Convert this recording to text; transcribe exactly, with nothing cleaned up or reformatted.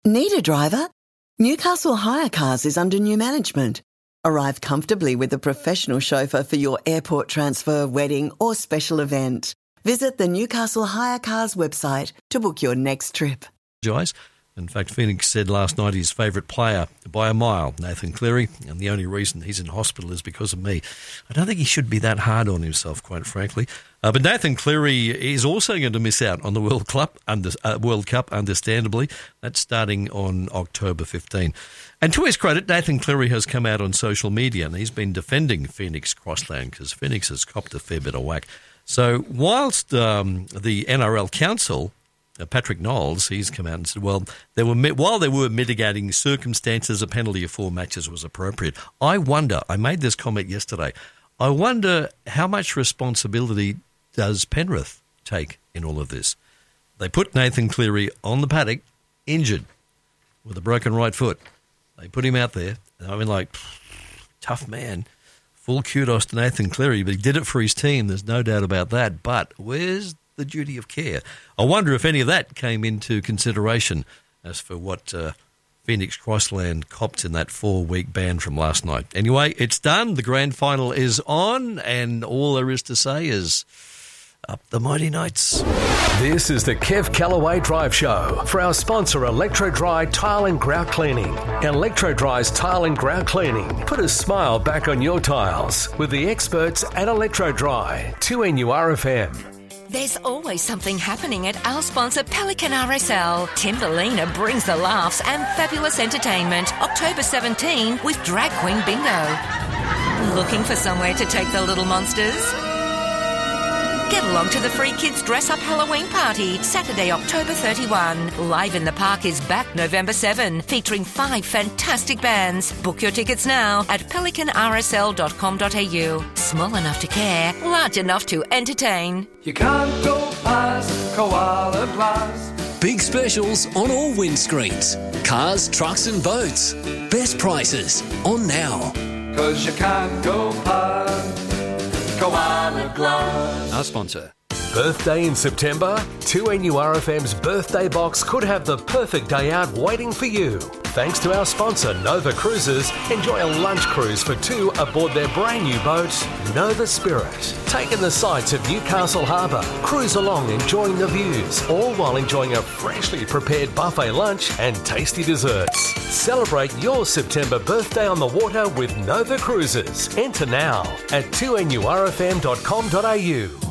Need a driver? Newcastle Hire Cars is under new management. Arrive comfortably with a professional chauffeur for your airport transfer, wedding or special event. Visit the Newcastle Hire Cars website to book your next trip. In fact, Phoenix said last night his favourite player by a mile, Nathan Cleary, and the only reason he's in hospital is because of me. I don't think he should be that hard on himself, quite frankly. Uh, but Nathan Cleary is also going to miss out on the World Cup, under, uh, World Cup, understandably. That's starting on October fifteenth. And to his credit, Nathan Cleary has come out on social media and he's been defending Phoenix Crossland because Phoenix has copped a fair bit of whack. So whilst um, the N R L Council... Uh, Patrick Knowles, he's come out and said, well, there were while there were mitigating circumstances, a penalty of four matches was appropriate. I wonder, I made this comment yesterday, I wonder how much responsibility does Penrith take in all of this? They put Nathan Cleary on the paddock, injured, with a broken right foot. They put him out there. I mean, like, tough man. Full kudos to Nathan Cleary, but he did it for his team. There's no doubt about that. But where's the duty of care? I wonder if any of that came into consideration as for what uh, Phoenix Crossland copped in that four-week ban from last night. Anyway, it's done. The grand final is on, and all there is to say is up the mighty Knights. This is the Kev Callaway Drive Show for our sponsor, Electro Dry Tile and Grout Cleaning. Electro Dry's Tile and Grout Cleaning. Put a smile back on your tiles with the experts at Electro Dry. two N U R F M. There's always something happening at our sponsor Pelican R S L. Timberlina brings the laughs and fabulous entertainment. October seventeenth with Drag Queen Bingo. Looking for somewhere to take the little monsters? Get along to the Free Kids Dress Up Halloween Party, Saturday, October thirty-first. Live in the Park is back November seventh, featuring five fantastic bands. Book your tickets now at pelican r s l dot com dot a u. Small enough to care, large enough to entertain. You can't go past Koala Glass. Big specials on all windscreens. Cars, trucks and boats. Best prices on now. Cause you can't go past Koala Glass. Our sponsor. Birthday in September? two N U R F M's birthday box could have the perfect day out waiting for you. Thanks to our sponsor, Nova Cruises, enjoy a lunch cruise for two aboard their brand new boat, Nova Spirit. Take in the sights of Newcastle Harbour, cruise along enjoying the views, all while enjoying a freshly prepared buffet lunch and tasty desserts. Celebrate your September birthday on the water with Nova Cruises. Enter now at two N U R F M dot com dot a u.